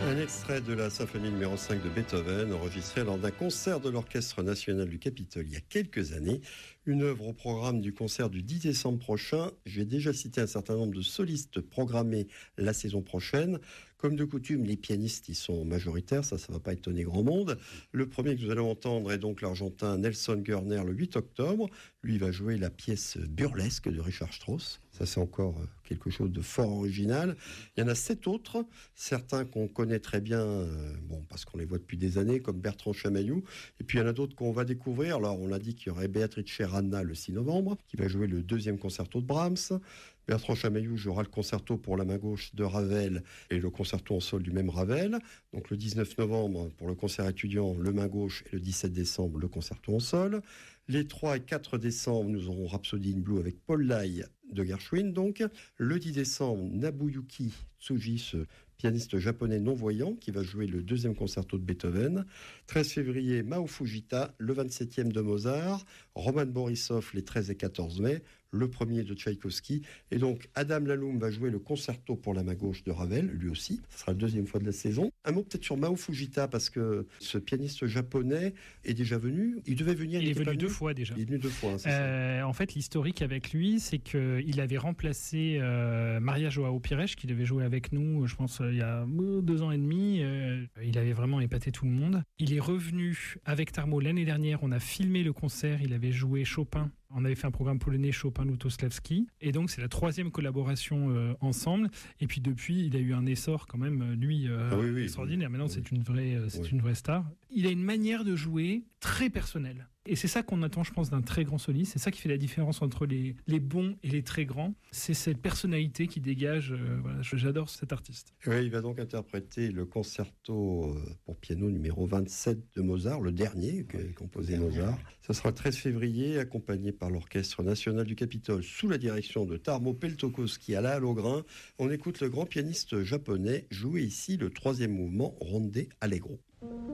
Un extrait de la symphonie numéro 5 de Beethoven, enregistré lors d'un concert de l'Orchestre national du Capitole il y a quelques années. Une œuvre au programme du concert du 10 décembre prochain. J'ai déjà cité un certain nombre de solistes programmés la saison prochaine. Comme de coutume, les pianistes y sont majoritaires, ça va pas étonner grand monde. Le premier que nous allons entendre est donc l'Argentin Nelson Gurner le 8 octobre. Lui va jouer la pièce Burlesque de Richard Strauss. Ça, c'est encore quelque chose de fort original. Il y en a 7 autres, certains qu'on connaît très bien, parce qu'on les voit depuis des années, comme Bertrand Chamaillou. Et puis, il y en a d'autres qu'on va découvrir. Alors, on a dit qu'il y aurait Beatrice Ranna le 6 novembre, qui va jouer le 2e concerto de Brahms. Bertrand Chamaillou jouera le concerto pour la main gauche de Ravel et le concerto en sol du même Ravel. Donc le 19 novembre pour le concert étudiant, le main gauche, et le 17 décembre, le concerto en sol. Les 3 et 4 décembre, nous aurons Rhapsody in Blue avec Paul Lai de Gershwin. Donc le 10 décembre, Nobuyuki Tsuji, ce pianiste japonais non-voyant qui va jouer le 2e concerto de Beethoven. 13 février, Mao Fujita, le 27e de Mozart. Roman Borisov les 13 et 14 mai, le 1er de Tchaïkovski. Et donc, Adam Laloum va jouer le concerto pour la main gauche de Ravel, lui aussi. Ce sera la 2e fois de la saison. Un mot peut-être sur Mao Fujita, parce que ce pianiste japonais est déjà venu. Il devait venir. Il est venu 2 fois déjà. Il est venu 2 fois, c'est ça. En fait, l'historique avec lui, c'est qu'il avait remplacé Maria Joao Pires, qui devait jouer avec nous, je pense, il y a 2 ans et demi. Il avait vraiment épaté tout le monde. Il est revenu avec Tarmo l'année dernière. On a filmé le concert. Il avait joué Chopin. On avait fait un programme polonais Chopin-Lutosławski. Et donc, c'est la 3e collaboration ensemble. Et puis, depuis, il a eu un essor quand même, lui, extraordinaire. Maintenant, c'est une vraie star. Il a une manière de jouer très personnelle. Et c'est ça qu'on attend, je pense, d'un très grand soliste. C'est ça qui fait la différence entre les bons et les très grands. C'est cette personnalité qui dégage. J'adore cet artiste. Oui, il va donc interpréter le concerto pour piano numéro 27 de Mozart, le dernier qu'a composé Mozart. Ce sera le 13 février, accompagné par l'Orchestre national du Capitole, sous la direction de Tarmo Peltokoski à la halle au grain. On écoute le grand pianiste japonais jouer ici le 3e mouvement Ronde Allegro.